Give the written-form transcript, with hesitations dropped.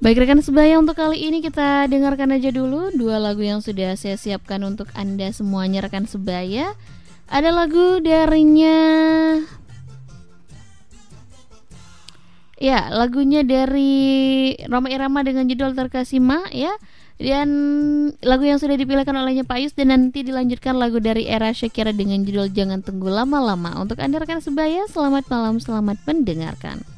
Baik rekan sebaya, untuk kali ini kita dengarkan aja dulu dua lagu yang sudah saya siapkan untuk Anda semuanya rekan sebaya. Ada lagu darinya, ya lagunya dari Rhoma Irama dengan judul Terkesima ya. Dan lagu yang sudah dipilihkan olehnya Pak Yus, dan nanti dilanjutkan lagu dari Era Shakira dengan judul Jangan Tunggu Lama-Lama. Untuk Anda rekan sebaya, selamat malam, selamat mendengarkan.